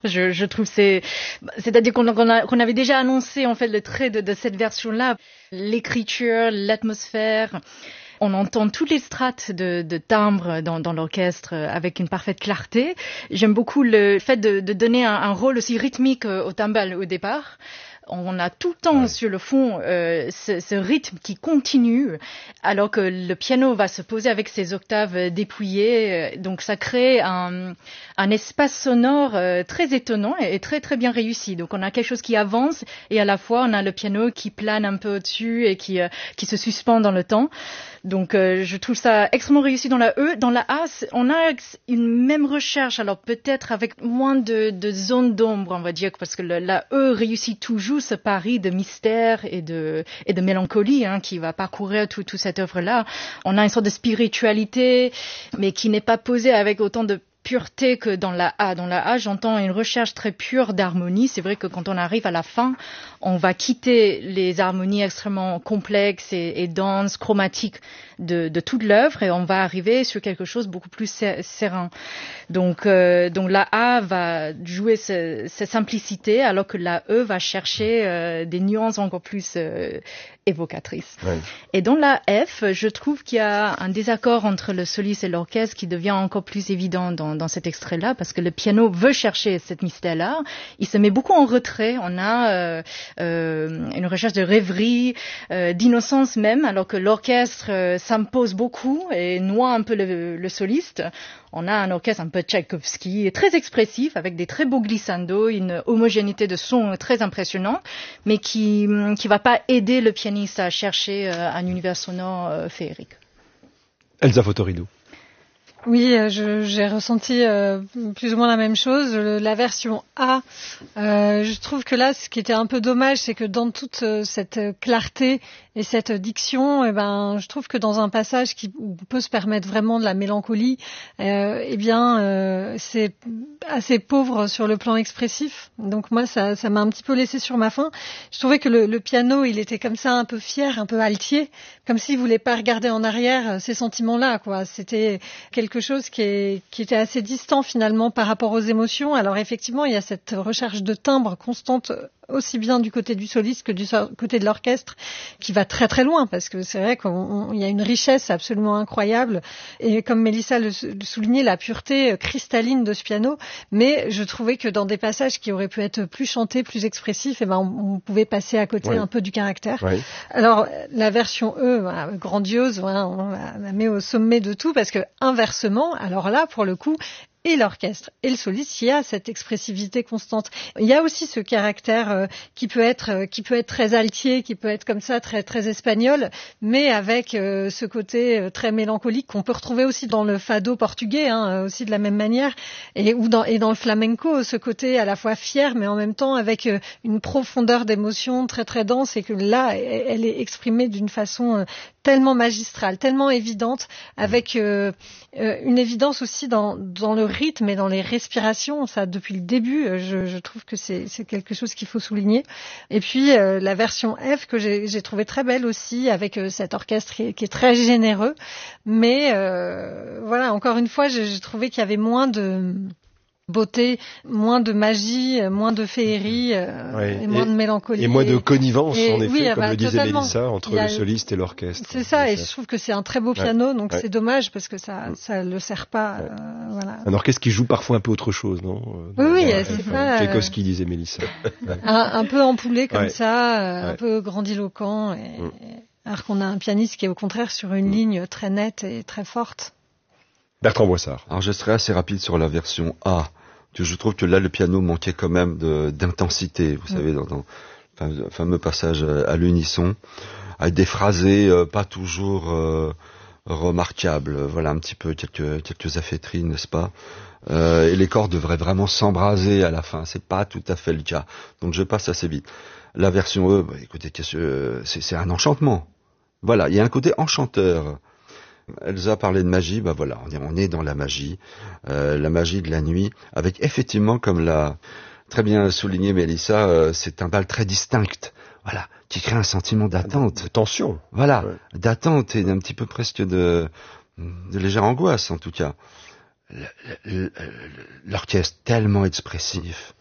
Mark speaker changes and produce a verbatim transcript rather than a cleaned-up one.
Speaker 1: Je, je trouve c'est, c'est-à-dire qu'on, qu'on, a, qu'on avait déjà annoncé en fait le trait de, de cette version-là, l'écriture, l'atmosphère. On entend toutes les strates de, de timbre dans, dans l'orchestre avec une parfaite clarté. J'aime beaucoup le fait de, de donner un, un rôle aussi rythmique au timbal au départ. On a tout le temps ouais. sur le fond euh, ce, ce rythme qui continue, alors que le piano va se poser avec ses octaves dépouillées. Donc ça crée un, un espace sonore euh, très étonnant et, et très très bien réussi. Donc on a quelque chose qui avance et à la fois on a le piano qui plane un peu au-dessus et qui, euh, qui se suspend dans le temps. Donc euh, je trouve ça extrêmement réussi dans la E. Dans la A, on a une même recherche, alors peut-être avec moins de, de zones d'ombre, on va dire, parce que le, la E réussit toujours ce pari de mystère et de, et de mélancolie hein, qui va parcourir toute tout cette œuvre-là. On a une sorte de spiritualité, mais qui n'est pas posée avec autant de pureté que dans la A. Dans la A, j'entends une recherche très pure d'harmonie. C'est vrai que quand on arrive à la fin, on va quitter les harmonies extrêmement complexes et, et denses, chromatiques de, de toute l'œuvre et on va arriver sur quelque chose beaucoup plus serein. Donc, euh, donc la A va jouer cette ce simplicité alors que la E va chercher euh, des nuances encore plus euh, évocatrices. Ouais. Et dans la F, je trouve qu'il y a un désaccord entre le soliste et l'orchestre qui devient encore plus évident dans, dans cet extrait-là parce que le piano veut chercher cette mystère-là. Il se met beaucoup en retrait. On a euh, euh, une recherche de rêverie, euh, d'innocence même, alors que l'orchestre euh, s'impose beaucoup et noie un peu le, le soliste. On a un orchestre un peu Tchaïkovski, très expressif, avec des très beaux glissandos, une homogénéité de son très impressionnante, mais qui qui va pas aider le pianiste à chercher euh, un univers sonore euh, féerique.
Speaker 2: Elsa Fotorido.
Speaker 3: Oui, je, j'ai ressenti euh, plus ou moins la même chose. Le, la version A, euh, je trouve que là, ce qui était un peu dommage, c'est que dans toute euh, cette clarté et cette diction, eh ben, je trouve que dans un passage qui où on peut se permettre vraiment de la mélancolie, euh, eh bien, euh, c'est assez pauvre sur le plan expressif. Donc moi, ça, ça m'a un petit peu laissé sur ma faim. Je trouvais que le, le piano, il était comme ça, un peu fier, un peu altier, comme s'il voulait pas regarder en arrière ces sentiments-là, quoi. C'était quelque quelque chose qui, est, qui était assez distant finalement par rapport aux émotions. Alors effectivement, il y a cette recherche de timbre constante aussi bien du côté du soliste que du côté de l'orchestre qui va très très loin parce que c'est vrai qu'il y a une richesse absolument incroyable et comme Mélissa le, le soulignait, la pureté cristalline de ce piano, mais je trouvais que dans des passages qui auraient pu être plus chantés, plus expressifs, eh ben on, on pouvait passer à côté oui. un peu du caractère. Oui. Alors la version E, voilà, grandiose, voilà, on la, la met au sommet de tout parce que inversement, alors là pour le coup, et l'orchestre et le soliste, il y a cette expressivité constante. Il y a aussi ce caractère euh, qui peut être euh, qui peut être très altier, qui peut être comme ça très très espagnol, mais avec euh, ce côté euh, très mélancolique qu'on peut retrouver aussi dans le fado portugais, hein, aussi de la même manière, et ou dans et dans le flamenco, ce côté à la fois fier, mais en même temps avec euh, une profondeur d'émotion très très dense, et que là, elle est exprimée d'une façon euh, tellement magistrale, tellement évidente, avec euh, euh, une évidence aussi dans dans le rythme et dans les respirations. Ça, depuis le début, je, je trouve que c'est, c'est quelque chose qu'il faut souligner. Et puis euh, la version F que j'ai, j'ai trouvé très belle aussi, avec euh, cet orchestre qui est, qui est très généreux. Mais euh, voilà, encore une fois, j'ai, j'ai trouvé qu'il y avait moins de beauté, moins de magie, moins de féerie, euh,
Speaker 2: ouais,
Speaker 3: et moins
Speaker 2: et,
Speaker 3: de mélancolie.
Speaker 2: Et moins de connivence,
Speaker 3: et,
Speaker 2: en effet,
Speaker 3: oui,
Speaker 2: comme
Speaker 3: bah,
Speaker 2: le disait
Speaker 3: totalement.
Speaker 2: Mélissa, entre
Speaker 3: a,
Speaker 2: le soliste et l'orchestre.
Speaker 3: C'est ça, et je trouve que c'est un très beau piano, ouais, donc
Speaker 2: ouais.
Speaker 3: c'est dommage parce que ça ça le sert pas. Ouais. Euh, voilà.
Speaker 2: Un orchestre qui joue parfois un peu autre chose, non?
Speaker 3: Oui, oui,
Speaker 2: ouais,
Speaker 3: c'est
Speaker 2: enfin,
Speaker 3: ça.
Speaker 2: Tchaïkovski, disait Mélissa.
Speaker 3: un, un peu ampoulé comme
Speaker 2: ouais.
Speaker 3: ça, euh,
Speaker 2: ouais.
Speaker 3: un peu grandiloquent, et,
Speaker 2: mm.
Speaker 3: alors qu'on a un pianiste qui est au contraire sur une mm. ligne très nette et très forte.
Speaker 2: Bertrand Boissard.
Speaker 4: Alors je serai assez rapide sur la version A. Je trouve que là, le piano manquait quand même de, d'intensité, vous mmh. savez, dans, dans le fameux passage à l'unisson, avec des phrasés euh, pas toujours euh, remarquables. Voilà, un petit peu quelques, quelques affaîtries, n'est-ce pas? euh, Et les cordes devraient vraiment s'embraser à la fin. C'est pas tout à fait le cas. Donc je passe assez vite. La version E, bah, écoutez, c'est, c'est un enchantement. Voilà, il y a un côté enchanteur. Elsa parlait de magie, bah voilà, on est dans la magie, euh, la magie de la nuit, avec effectivement, comme l'a très bien souligné Mélissa, euh, c'est un bal très distinct, voilà, qui crée un sentiment d'attente,
Speaker 2: de tension,
Speaker 4: voilà,
Speaker 2: ouais.
Speaker 4: d'attente et d'un petit peu presque de, de légère angoisse en tout cas. l'orchestre tellement expressif.